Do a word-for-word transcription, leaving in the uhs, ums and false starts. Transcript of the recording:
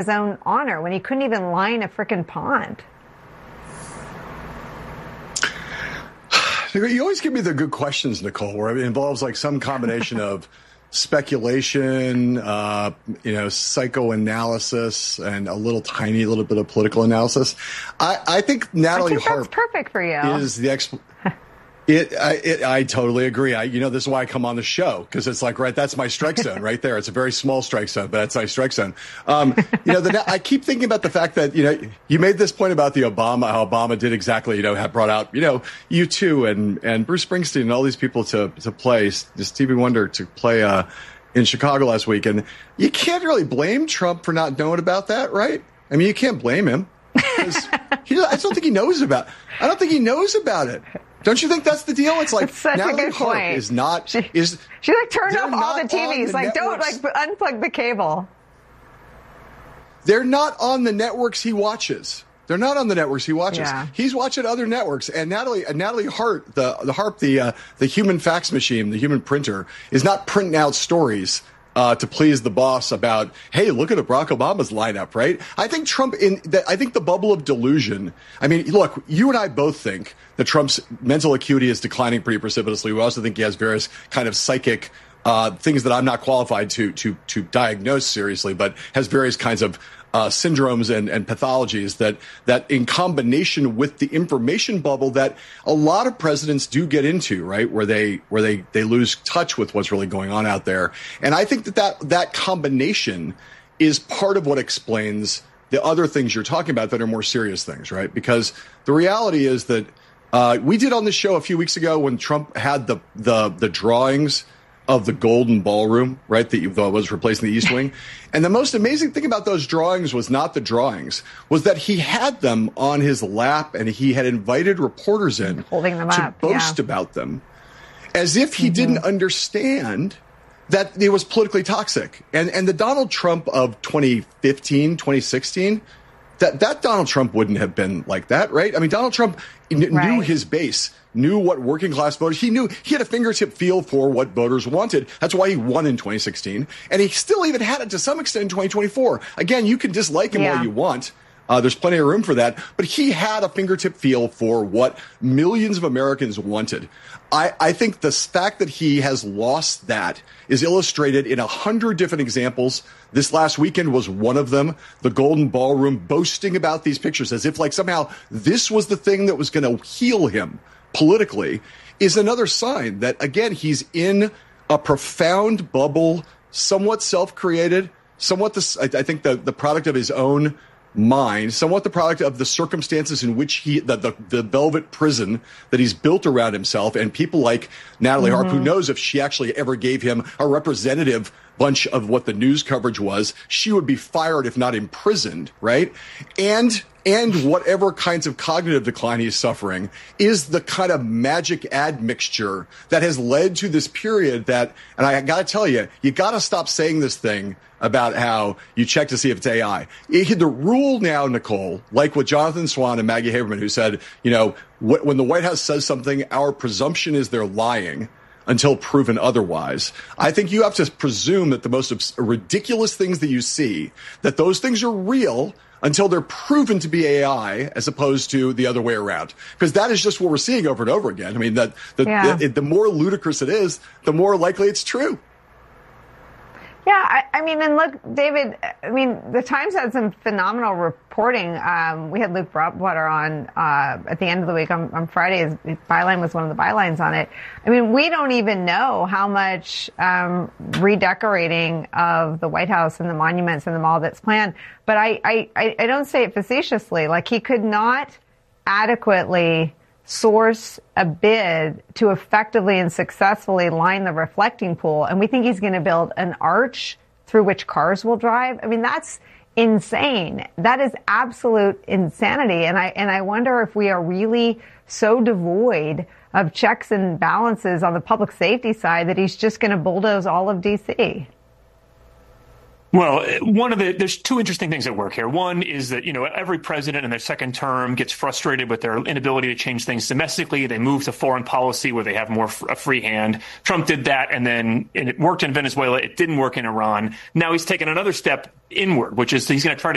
his own honor when he couldn't even line a frickin' pond? You always give me the good questions, Nicole, where it involves like some combination of speculation, uh, you know, psychoanalysis, and a little tiny little bit of political analysis. I, I think Natalie I think Harp that's perfect for you. is the exp- It I, it, I totally agree. I, you know, this is why I come on the show, because it's like, right, that's my strike zone right there. It's a very small strike zone, but that's my strike zone. Um, you know, the, I keep thinking about the fact that, you know, you made this point about the Obama, how Obama did exactly, you know, have brought out, you know, U two and, and Bruce Springsteen and all these people to, to play, this Stevie Wonder to play, uh, in Chicago last week. And you can't really blame Trump for not knowing about that, right? I mean, you can't blame him. He, I don't think he knows about, I don't think he knows about it. Don't you think that's the deal? It's like such Natalie a good Harp point. is not she, is she like turned off all the T Vs. The like networks. don't like unplug the cable. They're not on the networks he watches. They're not on the networks he watches. Yeah. He's watching other networks. And Natalie uh, Natalie Hart, the the Harp, the uh, the human fax machine, the human printer, is not printing out stories Uh, to please the boss about, hey, look at Barack Obama's lineup, right? I think Trump in the, I think the bubble of delusion. I mean, look, you and I both think that Trump's mental acuity is declining pretty precipitously. We also think he has various kind of psychic uh, things that I'm not qualified to to to diagnose seriously, but has various kinds of uh, syndromes and, and pathologies that that in combination with the information bubble that a lot of presidents do get into, right, where they where they they lose touch with what's really going on out there. And I think that that, that combination is part of what explains the other things you're talking about that are more serious things, right? Because the reality is that uh, we did on this show a few weeks ago when Trump had the the the drawings of the Golden Ballroom, right, that was replacing the East Wing. And the most amazing thing about those drawings was not the drawings, was that he had them on his lap and he had invited reporters in holding them to up, boast yeah. about them, as if he mm-hmm. didn't understand that it was politically toxic. And and the Donald Trump of twenty fifteen, twenty sixteen, that, that Donald Trump wouldn't have been like that, right? I mean, Donald Trump kn- right. knew his base, knew what working class voters, he knew, he had a fingertip feel for what voters wanted. That's why he won in twenty sixteen. And he still even had it to some extent in twenty twenty-four. Again, you can dislike him yeah. all you want. Uh, there's plenty of room for that. But he had a fingertip feel for what millions of Americans wanted. I, I think the fact that he has lost that is illustrated in a hundred different examples. This last weekend was one of them. The Golden Ballroom boasting about these pictures as if like somehow this was the thing that was going to heal him politically is another sign that, again, he's in a profound bubble, somewhat self-created, somewhat, the, I, I think, the, the product of his own mind, somewhat the product of the circumstances in which he, the, the, the velvet prison that he's built around himself, and people like Natalie mm-hmm. Harp, who knows if she actually ever gave him a representative bunch of what the news coverage was, she would be fired if not imprisoned, right? And and whatever kinds of cognitive decline he's suffering is the kind of magic admixture that has led to this period that, and I got to tell you, you got to stop saying this thing about how you check to see if it's A I. It, the rule now, Nicole, like with Jonathan Swan and Maggie Haberman, who said, you know, wh- when the White House says something, our presumption is they're lying until proven otherwise. I think you have to presume that the most abs- ridiculous things that you see, that those things are real until they're proven to be A I, as opposed to the other way around. Because that is just what we're seeing over and over again. I mean, that the, yeah. the, the more ludicrous it is, the more likely it's true. Yeah, I, I mean, and look, David, I mean, the Times had some phenomenal reporting. Um, we had Luke Broadwater on uh, at the end of the week on, on Friday. His, his byline was one of the bylines on it. I mean, we don't even know how much um, redecorating of the White House and the monuments and the mall that's planned. But I, I, I don't say it facetiously. Like, he could not adequately source a bid to effectively and successfully line the reflecting pool. And we think he's going to build an arch through which cars will drive. I mean, that's insane. That is absolute insanity. And I, and I wonder if we are really so devoid of checks and balances on the public safety side that he's just going to bulldoze all of D C. Well, one of the, there's two interesting things at work here. One is that, you know, every president in their second term gets frustrated with their inability to change things domestically. They move to foreign policy where they have more f- a free hand. Trump did that, and then and it worked in Venezuela. It didn't work in Iran. Now he's taken another step inward, which is he's going to try to